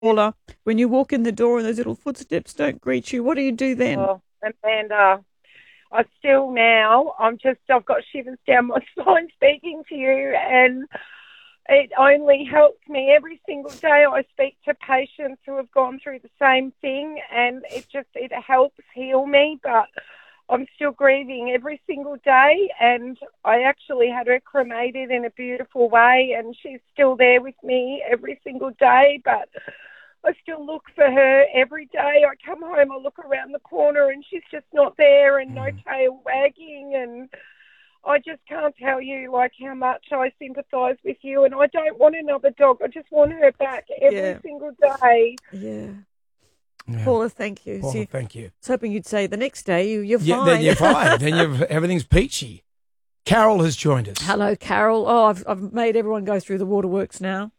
Paula, when you walk in the door and those little footsteps don't greet you, what do you do then? Oh, Amanda, I've got shivers down my spine speaking to you, and it only helps me every single day. I speak to patients who have gone through the same thing, and it helps heal me, but I'm still grieving every single day, and I actually had her cremated in a beautiful way, and she's still there with me every single day, but I still look for her every day. I come home, I look around the corner, and she's just not there, and no tail wagging, and I just can't tell you, how much I sympathise with you, and I don't want another dog. I just want her back every single day. Yeah. Paula, thank you. Paula, thank you. I was hoping you'd say the next day you're fine. Yeah, then you're fine. Then everything's peachy. Carol has joined us. Hello, Carol. Oh, I've made everyone go through the waterworks now.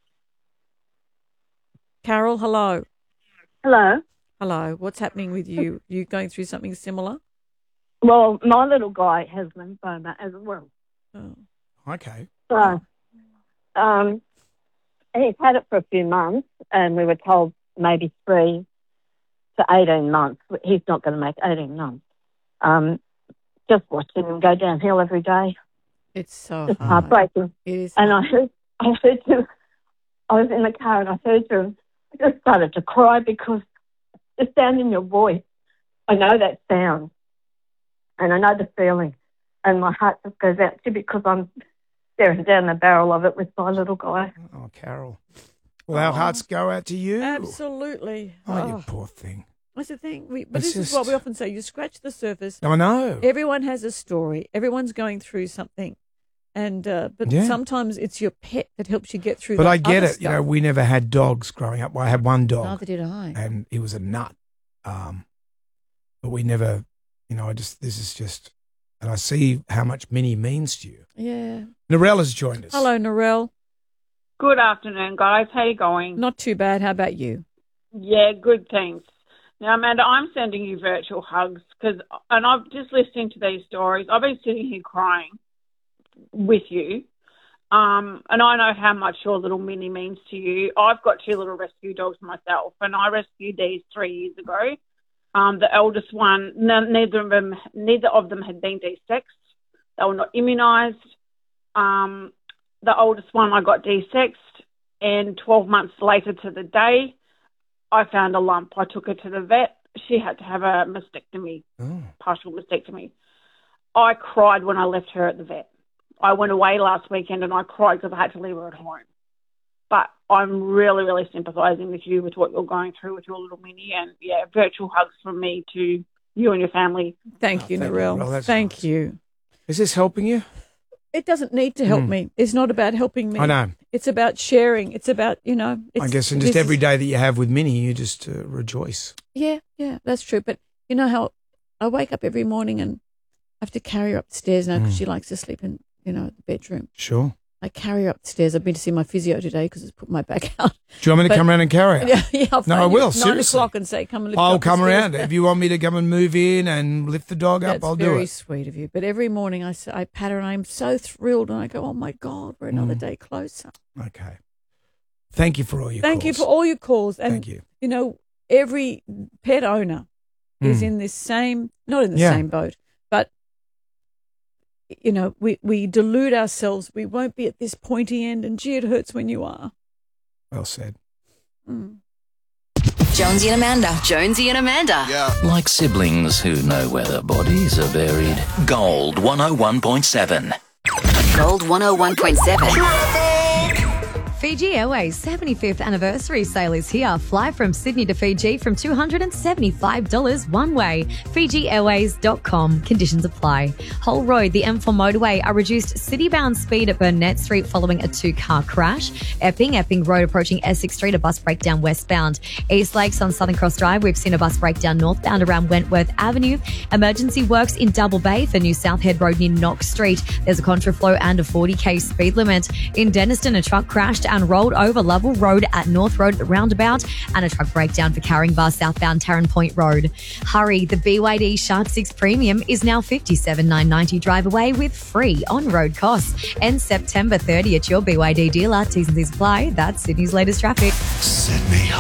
Carol, hello. Hello. Hello. What's happening with you? You going through something similar? Well, my little guy has lymphoma as well. Oh. Okay. So, he's had it for a few months, and we were told maybe 3 to 18 months. He's not going to make 18 months. Just watching him go downhill every day. It's so It's hard. heartbreaking. It is. And I heard him. I was in the car and I heard him. I just started to cry because the sound in your voice. I know that sound, and I know the feeling, and my heart just goes out to you because I'm staring down the barrel of it with my little guy. Oh, Carol. Well, our hearts go out to you. Absolutely. Oh, you poor thing. That's the thing. This is what we often say. You scratch the surface. I know. Everyone has a story. Everyone's going through something. And but sometimes it's your pet that helps you get through. But I get it. Stuff. You know, we never had dogs growing up. I had one dog. Neither did I. And he was a nut. But we never. You know, this is just. And I see how much Minnie means to you. Yeah. Narelle has joined us. Hello, Narelle. Good afternoon, guys. How you going? Not too bad. How about you? Yeah, good, thanks. Now, Amanda, I'm sending you virtual hugs and I'm just listening to these stories. I've been sitting here crying with you, and I know how much your little Minnie means to you. I've got 2 little rescue dogs myself, and I rescued these 3 years ago. The eldest one, neither of them had been desexed. They were not immunised. The oldest one I got desexed, and 12 months later to the day, I found a lump. I took her to the vet. She had to have a mastectomy, partial mastectomy. I cried when I left her at the vet. I went away last weekend and I cried because I had to leave her at home. But I'm really, really sympathising with you with what you're going through with your little Minnie. And, yeah, virtual hugs from me to you and your family. Thank you, Narelle. Thank you. Is this helping you? It doesn't need to help me. It's not about helping me. I know. It's about sharing. It's about, I guess, and just every day that you have with Minnie, you just rejoice. Yeah, that's true. But you know how I wake up every morning and I have to carry her upstairs now because she likes to sleep in, the bedroom. Sure. I carry her upstairs. I've been to see my physio today because it's put my back out. Do you want me to come around and carry her? Yeah, I'll No, I will, seriously. 9 seriously. o'clock and say, come and lift I'll up the come stairs. around. If you want me to come and move in and lift the dog up, I'll do it. That's very sweet of you. But every morning I pat her and I'm so thrilled and I go, oh, my God, we're another day closer. Okay. Thank you for all your calls. Thank you for all your calls. And, Thank you. Every pet owner is in this not in the same boat, but, we delude ourselves. We won't be at this pointy end, and gee, it hurts when you are. Well said. Jonesy and Amanda. Jonesy and Amanda. Yeah. Like siblings who know where their bodies are buried. Gold 101.7. Gold 101.7. Fiji Airways 75th anniversary sale is here. Fly from Sydney to Fiji from $275 one way. FijiAirways.com. Conditions apply. Hull Road, the M4 motorway, a reduced city-bound speed at Burnett Street following a 2-car crash. Epping Road approaching Essex Street, a bus breakdown westbound. East Lakes on Southern Cross Drive, we've seen a bus breakdown northbound around Wentworth Avenue. Emergency works in Double Bay for New South Head Road near Knox Street. There's a contraflow and a 40k speed limit. In Denniston, a truck crashed and rolled over Lovell Road at North Road at the roundabout, and a truck breakdown for Carring Bar southbound Tarrant Point Road. Hurry, the BYD Shark 6 Premium is now $57,990 drive away with free on-road costs. Ends September 30 at your BYD dealer. T's and C's apply. That's Sydney's latest traffic. Sydney